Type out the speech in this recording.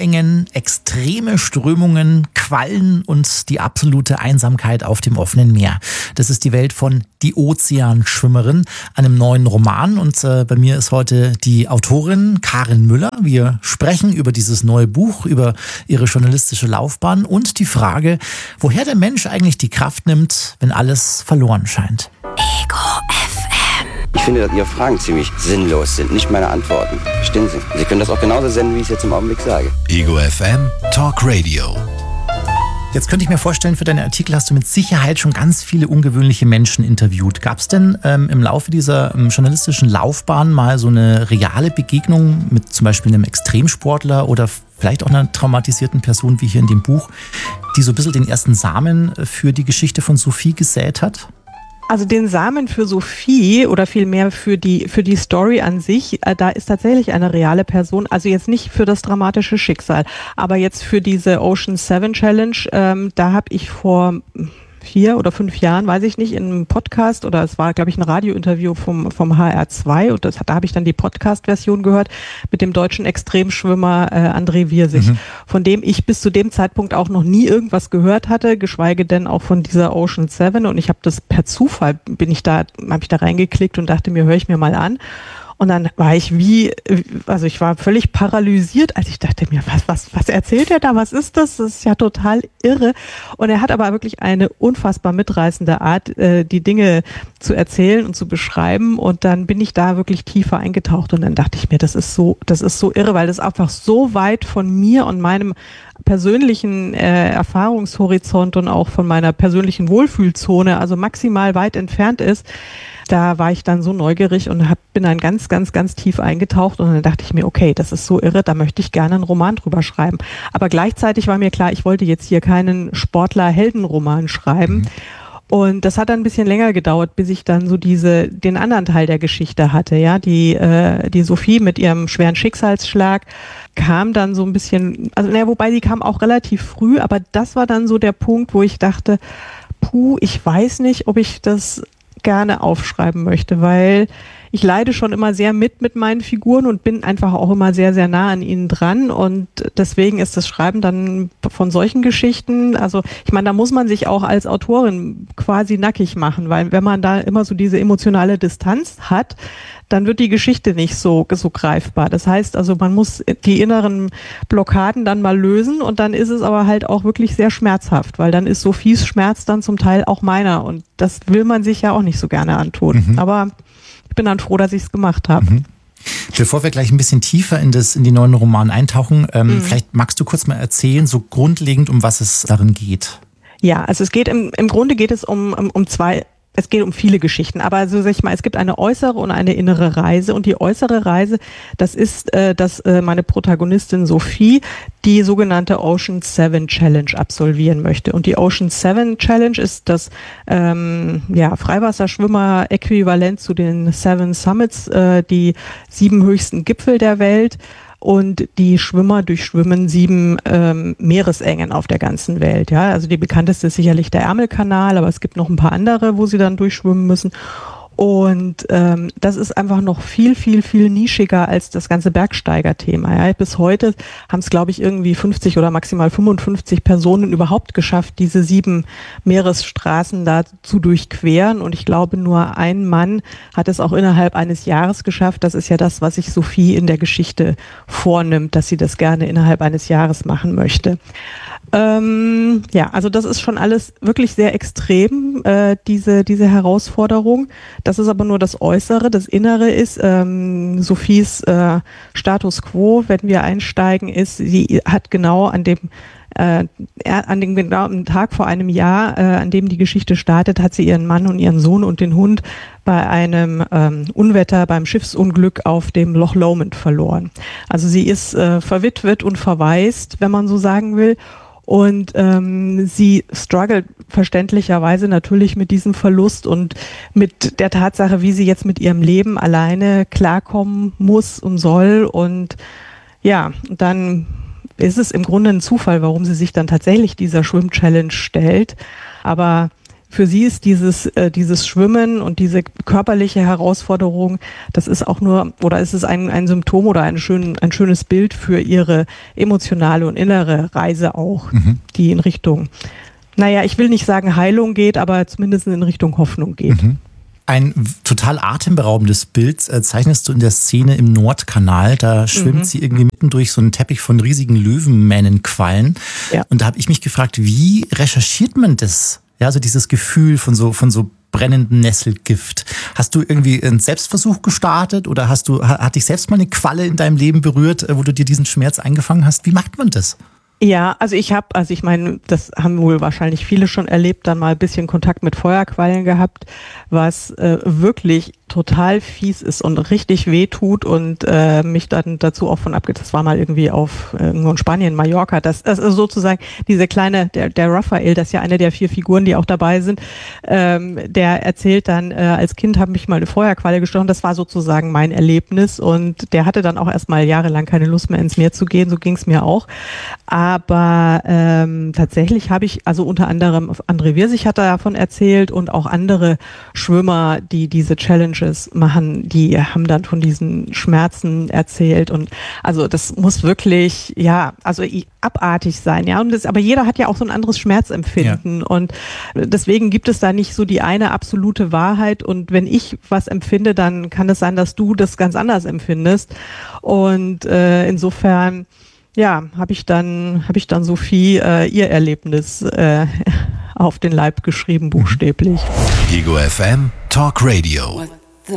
Uferengen, extreme Strömungen, Quallen und die absolute Einsamkeit auf dem offenen Meer. Das ist die Welt von Die Ozeanschwimmerin, einem neuen Roman. Und bei mir ist heute die Autorin Karin Müller. Wir sprechen über dieses neue Buch, über ihre journalistische Laufbahn und die Frage, woher der Mensch eigentlich die Kraft nimmt, wenn alles verloren scheint. Ego FM. Ich finde, dass Ihre Fragen ziemlich sinnlos sind, nicht meine Antworten. Verstehen Sie? Sie können das auch genauso senden, wie ich es jetzt im Augenblick sage. Ego FM Talk Radio. Jetzt könnte ich mir vorstellen, für deine Artikel hast du mit Sicherheit schon ganz viele ungewöhnliche Menschen interviewt. Gab es denn im Laufe dieser journalistischen Laufbahn mal so eine reale Begegnung mit zum Beispiel einem Extremsportler oder vielleicht auch einer traumatisierten Person wie hier in dem Buch, die so ein bisschen den ersten Samen für die Geschichte von Sophie gesät hat? Also den Samen für Sophie oder vielmehr für die Story an sich, da ist tatsächlich eine reale Person, also jetzt nicht für das dramatische Schicksal, aber jetzt für diese Ocean 7 Challenge, da habe ich vor 4 oder 5 Jahren, weiß ich nicht, in einem Podcast oder es war, glaube ich, ein Radiointerview vom HR2 und da habe ich dann die Podcast-Version gehört mit dem deutschen Extremschwimmer André Wirsig, von dem ich bis zu dem Zeitpunkt auch noch nie irgendwas gehört hatte, geschweige denn auch von dieser Ocean 7 und ich habe das per Zufall, habe ich da reingeklickt und dachte mir, höre ich mir mal an. Und dann war ich ich war völlig paralysiert, als ich dachte mir, was erzählt er da, was ist das? Das ist ja total irre. Und er hat aber wirklich eine unfassbar mitreißende Art, die Dinge zu erzählen und zu beschreiben. Und dann bin ich da wirklich tiefer eingetaucht und dann dachte ich mir, das ist so irre, weil das einfach so weit von mir und meinem persönlichen Erfahrungshorizont und auch von meiner persönlichen Wohlfühlzone, also maximal weit entfernt ist. Da war ich dann so neugierig und bin dann ganz, ganz, ganz tief eingetaucht und dann dachte ich mir, okay, das ist so irre, da möchte ich gerne einen Roman drüber schreiben. Aber gleichzeitig war mir klar, ich wollte jetzt hier keinen Sportler-Heldenroman schreiben. Und das hat dann ein bisschen länger gedauert, bis ich dann so den anderen Teil der Geschichte hatte, ja, die Sophie mit ihrem schweren Schicksalsschlag kam dann so ein bisschen, wobei die kam auch relativ früh, aber das war dann so der Punkt, wo ich dachte, ich weiß nicht, ob ich das gerne aufschreiben möchte, weil ich leide schon immer sehr mit meinen Figuren und bin einfach auch immer sehr, sehr nah an ihnen dran und deswegen ist das Schreiben dann von solchen Geschichten, also ich meine, da muss man sich auch als Autorin quasi nackig machen, weil wenn man da immer so diese emotionale Distanz hat, dann wird die Geschichte nicht so greifbar. Das heißt also, man muss die inneren Blockaden dann mal lösen und dann ist es aber halt auch wirklich sehr schmerzhaft, weil dann ist Sophies Schmerz dann zum Teil auch meiner und das will man sich ja auch nicht so gerne antun. Aber ich bin dann froh, dass ich es gemacht habe. Bevor wir gleich ein bisschen tiefer in die neuen Roman eintauchen, vielleicht magst du kurz mal erzählen, so grundlegend, um was es darin geht. Ja, also es geht im Grunde geht es um viele Geschichten, aber so sag ich mal, es gibt eine äußere und eine innere Reise und die äußere Reise, das ist, dass meine Protagonistin Sophie die sogenannte Ocean 7 Challenge absolvieren möchte und die Ocean 7 Challenge ist das Freiwasserschwimmer-Äquivalent zu den 7 Summits, die 7 höchsten Gipfel der Welt. Und die Schwimmer durchschwimmen 7 Meeresengen auf der ganzen Welt. Ja, also die bekannteste ist sicherlich der Ärmelkanal, aber es gibt noch ein paar andere, wo sie dann durchschwimmen müssen. Und das ist einfach noch viel, viel, viel nischiger als das ganze Bergsteiger-Thema. Ja. Bis heute haben es, glaube ich, irgendwie 50 oder maximal 55 Personen überhaupt geschafft, diese 7 Meeresstraßen da zu durchqueren. Und ich glaube, nur ein Mann hat es auch innerhalb eines Jahres geschafft. Das ist ja das, was sich Sophie in der Geschichte vornimmt, dass sie das gerne innerhalb eines Jahres machen möchte. Also das ist schon alles wirklich sehr extrem, diese Herausforderung. Das ist aber nur das Äußere. Das Innere ist Sophies Status quo, wenn wir einsteigen, ist, sie hat genau an dem Tag vor einem Jahr, an dem die Geschichte startet, hat sie ihren Mann und ihren Sohn und den Hund bei einem Unwetter, beim Schiffsunglück auf dem Loch Lomond verloren. Also sie ist verwitwet und verwaist, wenn man so sagen will. Und sie struggelt verständlicherweise natürlich mit diesem Verlust und mit der Tatsache, wie sie jetzt mit ihrem Leben alleine klarkommen muss und soll. Und ja, dann ist es im Grunde ein Zufall, warum sie sich dann tatsächlich dieser Schwimm-Challenge stellt. Aber für sie ist dieses Schwimmen und diese körperliche Herausforderung, das ist auch nur, oder ist es ein Symptom oder ein schönes Bild für ihre emotionale und innere Reise auch, die in Richtung, naja, ich will nicht sagen Heilung geht, aber zumindest in Richtung Hoffnung geht. Ein total atemberaubendes Bild zeichnest du in der Szene im Nordkanal. Da schwimmt sie irgendwie mitten durch so einen Teppich von riesigen Löwenmähnenquallen. Ja. Und da habe ich mich gefragt, wie recherchiert man das? Ja, also dieses Gefühl von so brennendem Nesselgift. Hast du irgendwie einen Selbstversuch gestartet oder hat dich selbst mal eine Qualle in deinem Leben berührt, wo du dir diesen Schmerz eingefangen hast? Wie macht man das? Ja, also ich meine, das haben wohl wahrscheinlich viele schon erlebt, dann mal ein bisschen Kontakt mit Feuerquallen gehabt, was wirklich total fies ist und richtig weh tut und mich dann dazu auch das war mal irgendwie irgendwo in Spanien, Mallorca, das ist sozusagen diese kleine, der Raphael, das ist ja eine der 4 Figuren, die auch dabei sind, der erzählt dann, als Kind habe mich mal eine Feuerqualle gestochen, das war sozusagen mein Erlebnis und der hatte dann auch erstmal jahrelang keine Lust mehr ins Meer zu gehen, so ging es mir auch. Aber tatsächlich habe ich, also unter anderem André Wirsig hat davon erzählt und auch andere Schwimmer, die diese Challenges machen, die haben dann von diesen Schmerzen erzählt und also das muss wirklich, ja, also abartig sein, ja, aber jeder hat ja auch so ein anderes Schmerzempfinden und deswegen gibt es da nicht so die eine absolute Wahrheit und wenn ich was empfinde, dann kann es sein, dass du das ganz anders empfindest und insofern ja, habe ich dann Sophie ihr Erlebnis auf den Leib geschrieben, buchstäblich. Ego FM Talk Radio.